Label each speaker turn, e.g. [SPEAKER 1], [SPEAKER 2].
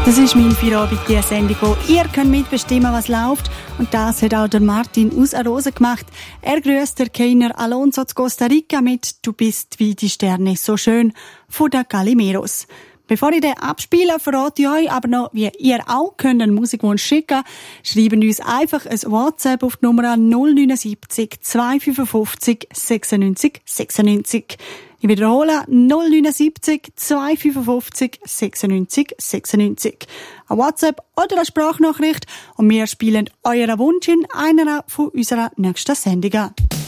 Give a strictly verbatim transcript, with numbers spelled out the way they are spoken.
[SPEAKER 1] Das ist mein Feierabend, die Sendung, wo ihr könnt mitbestimmen, was läuft. Und das hat auch der Martin aus Arosa gemacht. Er grüßt der Keiner Alonso zu Costa Rica mit «Du bist wie die Sterne so schön» von der Calimeros. Bevor ich den abspiele, verrate ich euch aber noch, wie ihr auch könnt einen Musikwunsch schicken. Schreiben uns einfach ein WhatsApp auf die Nummer null neun sieben zwei fünf fünf sechsundneunzig sechsundneunzig. Ich wiederhole null neun sieben zwei fünf fünf sechsundneunzig sechsundneunzig. Ein WhatsApp oder eine Sprachnachricht und wir spielen euren Wunsch in einer von unserer nächsten Sendungen.